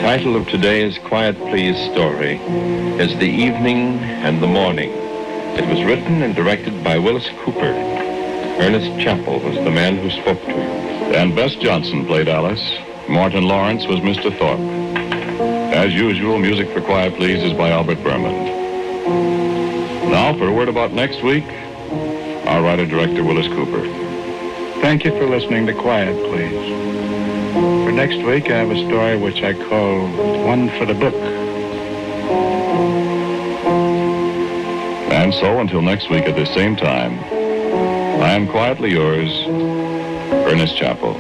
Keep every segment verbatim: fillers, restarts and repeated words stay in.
title of today's Quiet Please story is The Evening and the Morning. It was written and directed by Willis Cooper. Ernest Chappell was the man who spoke to him. And Bess Johnson played Alice. Morton Lawrence was Mister Thorpe. As usual, music for Quiet Please is by Albert Berman. Now, for a word about next week, our writer-director Willis Cooper. Thank you for listening to Quiet Please. For next week, I have a story which I call One for the Book. And so, until next week at the same time, I am quietly yours, Ernest Chappell.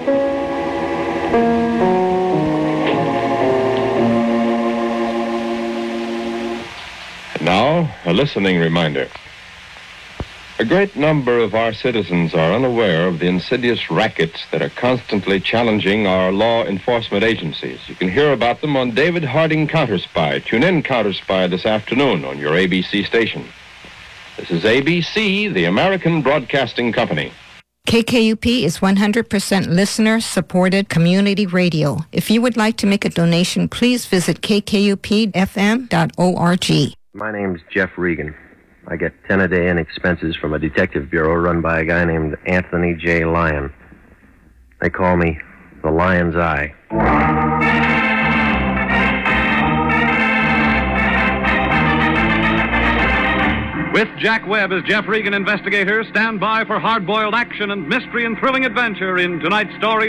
And now, a listening reminder. A great number of our citizens are unaware of the insidious rackets that are constantly challenging our law enforcement agencies. You can hear about them on David Harding Counterspy. Tune in Counterspy this afternoon on your A B C station. This is A B C, the American Broadcasting Company. K K U P is one hundred percent listener-supported community radio. If you would like to make a donation, please visit k k u p f m dot org. My name's Jeff Regan. I get ten a day in expenses from a detective bureau run by a guy named Anthony J. Lyon. They call me the Lion's Eye. With Jack Webb as Jeff Regan investigator, stand by for hard-boiled action and mystery and thrilling adventure in tonight's story.